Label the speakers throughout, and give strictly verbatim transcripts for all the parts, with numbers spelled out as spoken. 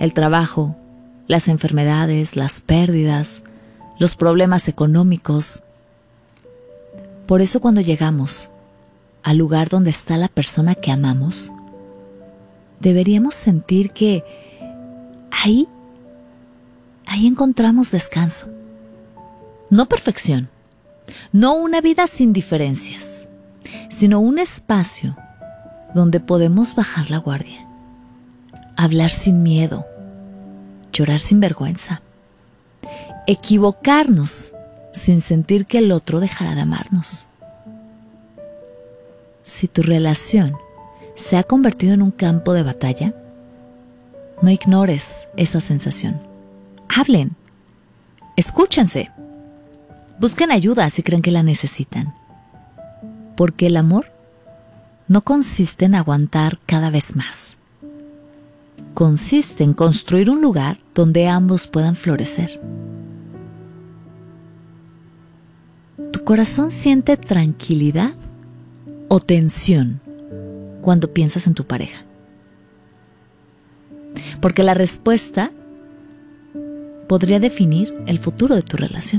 Speaker 1: el trabajo, las enfermedades, las pérdidas, los problemas económicos. Por eso cuando llegamos al lugar donde está la persona que amamos, deberíamos sentir que ahí, ahí encontramos descanso. No perfección, no una vida sin diferencias, sino un espacio donde podemos bajar la guardia, hablar sin miedo, llorar sin vergüenza, equivocarnos sin sentir que el otro dejará de amarnos. Si tu relación se ha convertido en un campo de batalla, no ignores esa sensación. Hablen, escúchense, busquen ayuda si creen que la necesitan. Porque el amor no consiste en aguantar cada vez más. Consiste en construir un lugar donde ambos puedan florecer. ¿Tu corazón siente tranquilidad o tensión cuando piensas en tu pareja? Porque la respuesta podría definir el futuro de tu relación.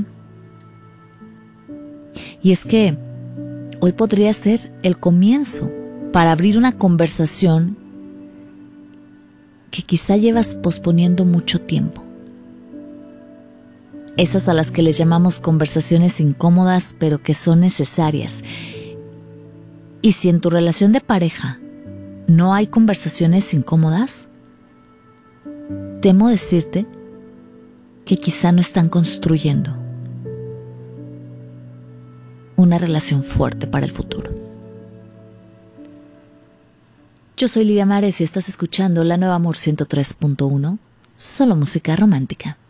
Speaker 1: Y es que hoy podría ser el comienzo para abrir una conversación que quizá llevas posponiendo mucho tiempo. Esas a las que les llamamos conversaciones incómodas, pero que son necesarias. Y si en tu relación de pareja no hay conversaciones incómodas, temo decirte que quizá no están construyendo una relación fuerte para el futuro. Yo soy Lidia Mares y estás escuchando La Nueva Amor ciento tres punto uno, solo música romántica.